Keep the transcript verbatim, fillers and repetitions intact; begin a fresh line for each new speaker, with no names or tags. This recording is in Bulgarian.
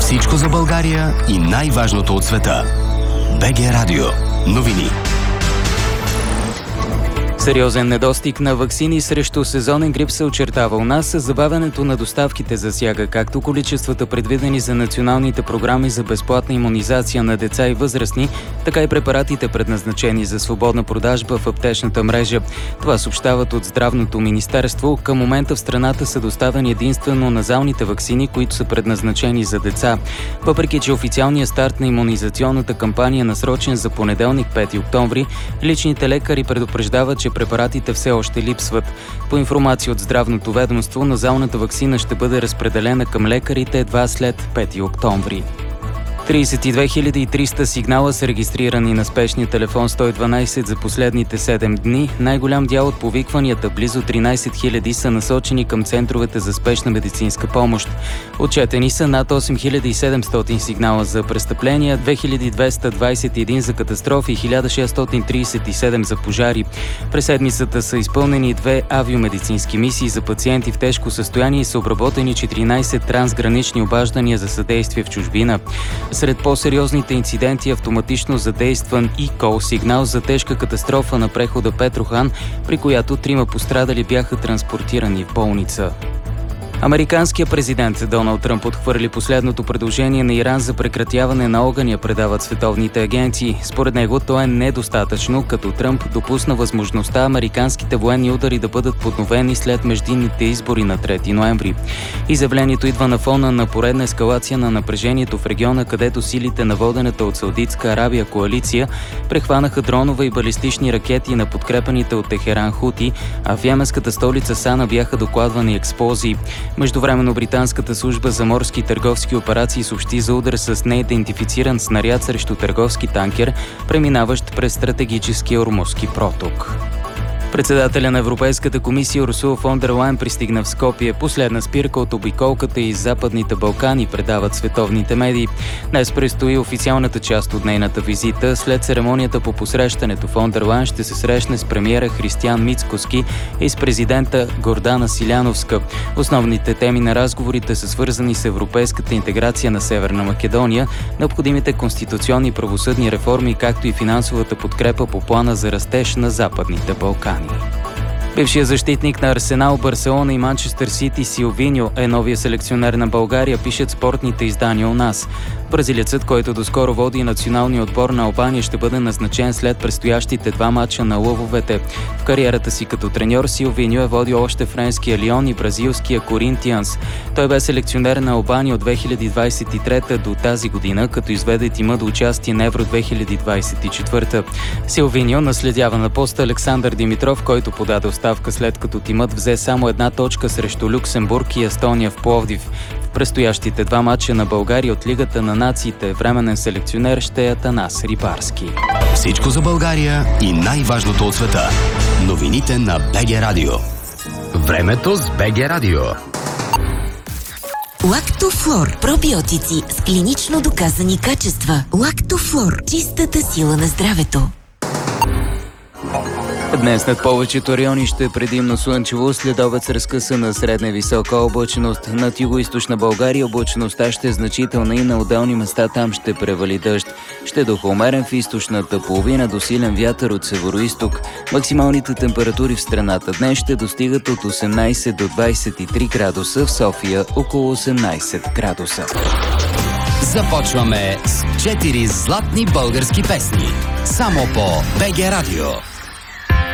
Всичко за България и най-важното от света. БГ Радио. Новини.
Сериозен недостиг на ваксини срещу сезонен грип се очертава у нас. Забавянето на доставките засяга както количествата предвидени за националните програми за безплатна имунизация на деца и възрастни, така и препаратите предназначени за свободна продажба в аптечната мрежа. Това съобщават от Здравното министерство. Към момента в страната са доставени единствено назалните ваксини, които са предназначени за деца. Въпреки че официалният старт на имунизационната кампания е насрочен за понеделник, пети октомври, личните лекари предупреждават, че препаратите все още липсват. По информация от Здравното ведомство, назалната ваксина ще бъде разпределена към лекарите едва след пети октомври. тридесет и две хиляди и триста сигнала са регистрирани на спешния телефон сто и дванадесет за последните седем дни. Най-голям дял от повикванията, близо тринадесет хиляди, са насочени към центровете за спешна медицинска помощ. Отчетени са над осем хиляди и седемстотин сигнала за престъпления, две хиляди двеста двадесет и един за катастрофи и хиляда шестстотин тридесет и седем за пожари. През седмицата са изпълнени две авиомедицински мисии за пациенти в тежко състояние и са обработени четиринадесет трансгранични обаждания за съдействие в чужбина. Сред по-сериозните инциденти автоматично задействан и-кол сигнал за тежка катастрофа на прехода Петрохан, при която трима пострадали бяха транспортирани в болница. Американският президент Доналд Тръмп отхвърли последното предложение на Иран за прекратяване на огъня, предават световните агенции. Според него то е недостатъчно, като Тръмп допусна възможността американските военни удари да бъдат подновени след междинните избори на трети ноември. Изявлението идва на фона на поредна ескалация на напрежението в региона, където силите на водената от Саудитска Арабия коалиция прехванаха дронове и балистични ракети на подкрепаните от Техеран хути, а в йеменската столица Сана бяха докладвани експлозии. Междувременно британската служба за морски и търговски операции съобщи за удар с неидентифициран снаряд срещу търговски танкер, преминаващ през стратегическия Ормузски проток. Председателя на Европейската комисия Урсула фон дер Лайен пристигна в Скопие. Последна спирка от обиколката из Западните Балкани, предават световните медии. Днес предстои официалната част от нейната визита. След церемонията по посрещането, фон дер Лайен ще се срещне с премиера Християн Мицкоски и с президента Гордана Силяновска. Основните теми на разговорите са свързани с европейската интеграция на Северна Македония, необходимите конституционни правосъдни реформи, както и финансовата подкрепа по плана за растеж на Западните Балкани. Бившият защитник на Арсенал, Барселона и Манчестър Сити Силвиньо е новия селекционер на България, пишат спортните издания у нас. Бразилецът, който доскоро води националния отбор на Албания, ще бъде назначен след предстоящите два мача на лъвовете. В кариерата си като треньор Силвиньо е водил още френския Лион и бразилския Коринтианс. Той бе селекционер на Албания от две хиляди двадесет и трета до тази година, като изведе тима до участие на Евро две хиляди двадесет и четвърта. Силвиньо наследява на поста Александър Димитров, който подаде оставка след като тимът взе само една точка срещу Люксембург и Естония в Пловдив. В предстоящите два мача на България от Лигата на нациите временен селекционер ще е Атанас Рибарски.
Всичко за България и най-важното от света. Новините на БГ Радио. Времето с БГ Радио.
Лактофлор. Пробиотици с клинично доказани качества. Лактофлор. Чистата сила на здравето.
Днес над повечето райони ще е предимно слънчево, следобед с разкъсана средна висока облачност. Над югоизточна България облачността ще е значителна и на отделни места там ще превали дъжд. Ще духа умерен в източната половина до силен вятър от североизток. Максималните температури в страната днес ще достигат от осемнадесет до двадесет и три градуса, в София около осемнадесет градуса.
Започваме с четири златни български песни. Само по БГ Радио.